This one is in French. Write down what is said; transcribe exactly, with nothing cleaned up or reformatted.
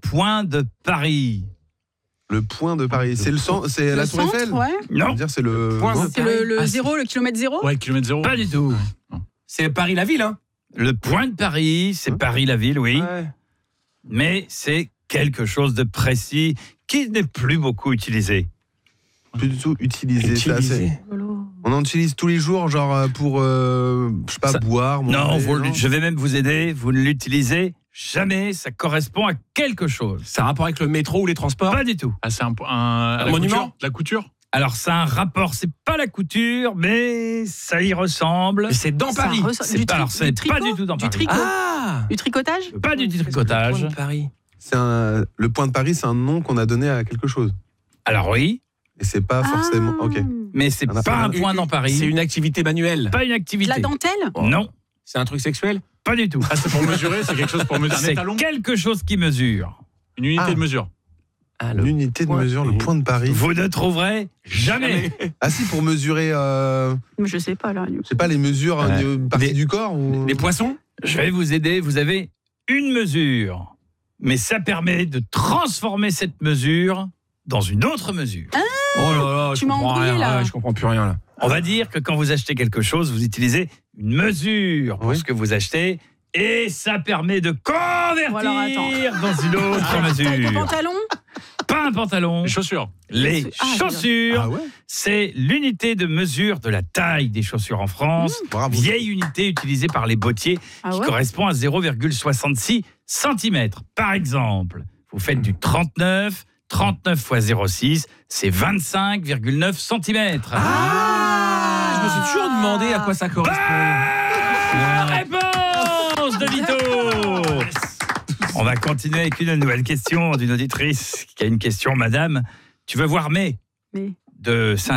point de Paris? Le point de Paris, c'est le centre, c'est Le la Tour centre, Eiffel. ouais. Non, Dire c'est le Point de C'est le, le Ah, zéro, le kilomètre zéro. Ouais, kilomètre zéro. pas du tout. C'est Paris la ville, hein. Le point de Paris, c'est Hein Paris la ville, oui, Ouais. mais c'est quelque chose de précis qui n'est plus beaucoup utilisé. plus du tout utilisé. C'est assez- Utilisé. On en utilise tous les jours, genre euh, pour, euh, je sais pas, Ça- boire. Non, manger, vous- je vais même vous aider, vous ne l'utilisez jamais, ça correspond à quelque chose. C'est un rapport avec le métro ou les transports. Pas du tout. Ah, c'est un, un, Un la monument couture, la couture. Alors, ça a un rapport, c'est pas la couture, mais ça y ressemble. Mais c'est dans Ça Paris. ressemble- C'est du pas, tri- alors, du c'est pas tricot, du tout dans du Paris. tricot. Ah. Du tricotage. Pas du Point tricotage. de Paris. C'est un, le point de Paris, c'est un nom qu'on a donné à quelque chose. Alors oui, Et c'est pas forcément. Ah. Ok. mais c'est On a- pas un Une- point dans Paris. C'est une activité manuelle. Pas une activité. La dentelle. Non, C'est un truc sexuel. pas du tout. Ah, c'est pour mesurer, c'est quelque chose pour mesurer. Un C'est étalon, quelque chose qui mesure. une unité Ah. de mesure. Ah, L'unité de point- mesure, le point de Paris. Vous ne trouverez jamais. Ah si, pour mesurer, euh, Mais je sais pas là. je sais pas, les mesures, Ouais. euh, une partie Des- du corps ou... Les poissons. Je vais vous aider. Vous avez une mesure, mais ça permet de transformer cette mesure dans une autre mesure. Oh là là, je Tu m'as comprends embrouillé, rien. là. Ouais, je comprends plus rien là. On va dire que quand vous achetez quelque chose, vous utilisez une mesure pour Oui. ce que vous achetez, et ça permet de convertir Bon, alors, attends. dans une autre Taille de mesure. pantalon. Pas un pantalon, Les chaussures. les Ah, chaussures. Ah ouais, C'est l'unité de mesure de la taille des chaussures en France. bravo. Vieille unité utilisée par les bottiers Ah qui ouais. correspond à zéro virgule soixante-six centimètres. Par exemple, vous faites du trente-neuf, trente-neuf fois zéro virgule six, c'est vingt-cinq virgule neuf centimètres. Ah, je me suis toujours demandé à quoi ça correspond. La réponse de Vito. On va continuer avec une nouvelle question d'une auditrice qui a une question. Madame, tu veux voir mai Mais. de Saint